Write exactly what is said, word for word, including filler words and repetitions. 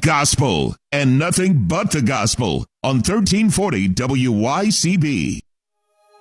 gospel and nothing but the gospel on thirteen forty W Y C B.